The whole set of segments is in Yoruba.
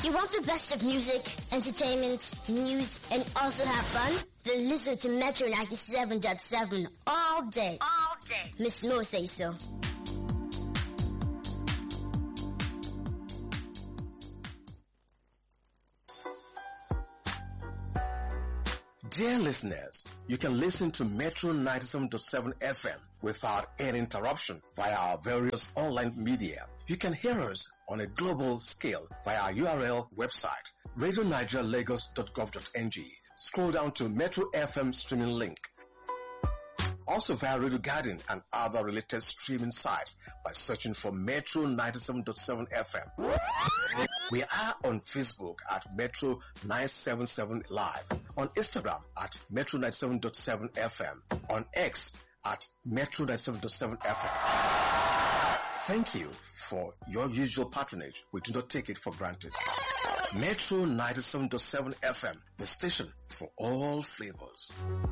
You want the best of music, entertainment, news, and also have fun? Then listen to Metro 97.7 all day. All day. Miss Mo say so. Dear listeners, you can listen to Metro 97.7 FM without any interruption via our various online media. You can hear us on a global scale via our URL website, radionigerialagos.gov.ng. Scroll down to Metro FM streaming link. Also via Radio Garden and other related streaming sites by searching for Metro 97.7 FM. We are on Facebook at Metro 977 Live, on Instagram at Metro 97.7 FM, on X at Metro 97.7 FM. Thank you for your usual patronage. We do not take it for granted. Metro 97.7 FM, the station for all flavors.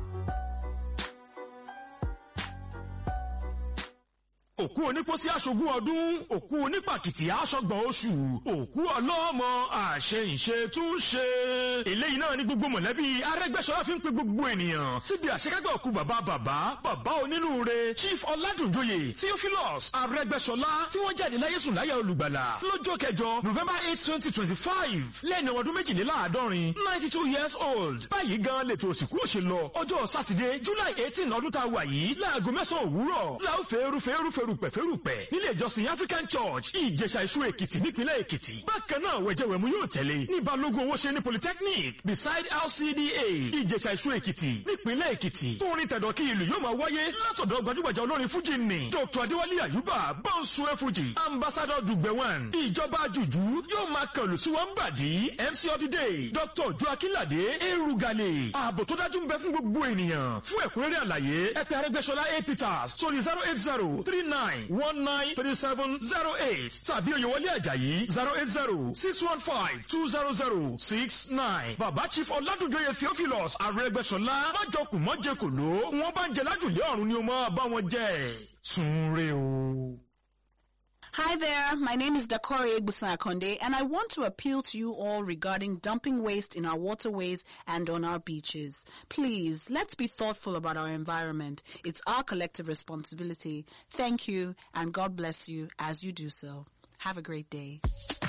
Òkú onípòsí aṣogún ọdún, òkú onípàkìtì aṣọgbọ̀n oṣù, òkú ọlọ́mọ àṣeyìnṣe tún ṣe. Eléyìí náà ní gbogbo mọ̀lẹ́bí Arẹ́gbẹ́ṣọlá fi ń pe gbogbo ènìyàn síbi àṣekágbà òkú bàbá onínúure Chief Ọládùnjoyè Theophilus Arẹ́gbẹ́ṣọlá tí wọ́n jáde láyé sùn láyà olùgbàlà lọ́jọ́ kẹjọ November 8, 2025 lẹ́ni ọdún méjìléláàádọ́rin 92 years old. Báyìí gan lètò òsìnkú ó ṣe lọ ọjọ́ Sátidé July 18 ọdún tá a wà yìí láago 9 òwúrọ̀ láò fẹ́rùpẹ̀ nílé ìjọsìn African Church Ìjẹ̀ṣà Ìṣú Èkìtì nípínlẹ̀ Èkìtì. Bákan náà wẹ̀jẹ̀wẹ̀mú yóò tẹ̀lé ní Balógun owó ṣe ní Polytechnic beside LCDA Ìjẹ̀ṣà Ìṣú Èkìtì nípínlẹ̀ Èkìtì. Tóorin tẹ̀dọ̀ kí ìlú yóò máa wáyé látọ̀dọ̀ gbajúgbajà olórin Fújì ni Dr. Adéwálé Àyùbá Bọ́ǹsùwé Fújì Ambassador Dùgbẹ̀wọ̀n. Ìjọba jùjú yóò máa kànlù sí wọn bàdí MC Ọdídé Dr. Ojo Akínládé Erugale. Ààbò tó dájú ń bẹ fún gbogbo ènìyàn. Fún ẹ̀kúnrẹ́rẹ́ àlàyé ẹ pè Arẹ́gbẹ́ṣọlá A. Peters sórí 08039193708 tàbí Oyèwọlé Àjàyí 08061520069. Bàbá Chief Ọládùnjoyè Theophilus Arẹ́gbẹ́ṣọlá májọkùn mọ́jẹkòló wọ́n bá ń jẹ lájùlé ọ̀run ni o máa bá wọn jẹ. Sunre o. Hi there, my name is Dakori Egbuson Akonde, and I want to appeal to you all regarding dumping waste in our waterways and on our beaches. Please, let's be thoughtful about our environment. It's our collective responsibility. Thank you, and God bless you as you do so. Have a great day.